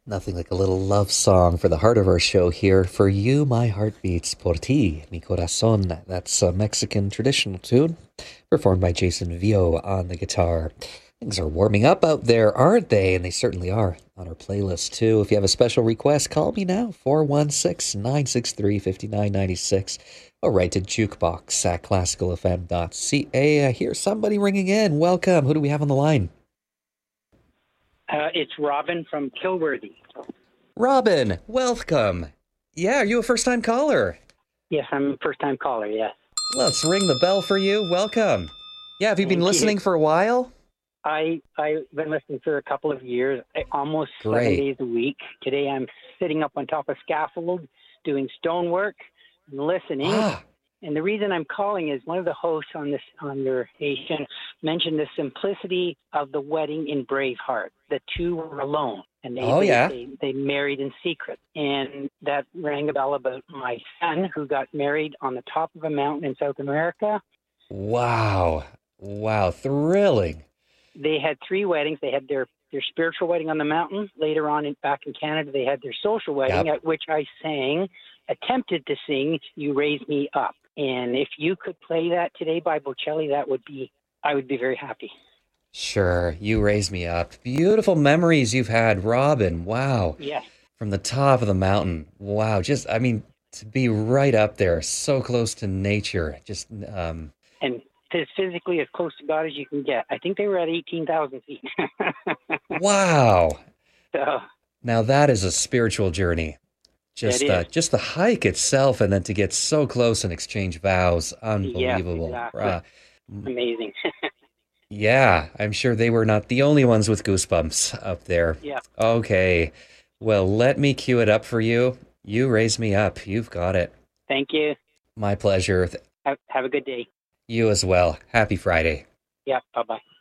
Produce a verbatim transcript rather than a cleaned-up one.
Nothing like a little love song for the heart of our show here. For you, my heart beats por ti, mi corazón. That's a Mexican traditional tune performed by Jason Vio on the guitar. Things are warming up out there, aren't they? And they certainly are on our playlist, too. If you have a special request, call me now, four one six, nine six three, five nine nine six, or write to jukebox at classical f m dot c a. I hear somebody ringing in. Welcome. Who do we have on the line? Uh, it's Robin from Kilworthy. Robin, welcome. Yeah, are you a first-time caller? Yes, I'm a first-time caller, yes. Let's ring the bell for you. Welcome. Yeah, have you been Thank listening you. for a while? I, I've been listening for a couple of years, I- almost Great. seven days a week. Today I'm sitting up on top of scaffold, doing stonework, and listening. Ah, And the reason I'm calling is one of the hosts on this on your station mentioned the simplicity of the wedding in Braveheart. The two were alone, and they Oh, they, yeah. they, they married in secret. And that rang a bell about my son who got married on the top of a mountain in South America. wow. Wow, thrilling. They had three weddings. They had their their spiritual wedding on the mountain. Later on, in, back in Canada, they had their social wedding, Yep. at which I sang, attempted to sing "You Raise Me Up." And if you could play that today by Bocelli, that would be, I would be very happy. Sure, you raise me up. Beautiful memories you've had, Robin. Wow. Yes, From the top of the mountain. Wow, just, I mean, to be right up there, so close to nature. Just, um, and as physically as close to God as you can get. I think they were at eighteen thousand feet. wow. So, Now that is a spiritual journey. Just It uh, is. just the hike itself, and then to get so close and exchange vows, unbelievable. exactly. Uh, amazing. yeah, I'm sure they were not the only ones with goosebumps up there. Yeah. Okay, well, let me cue it up for you. You raise me up. You've got it. Thank you. My pleasure. Have, have a good day. You as well. Happy Friday. Yeah, bye-bye.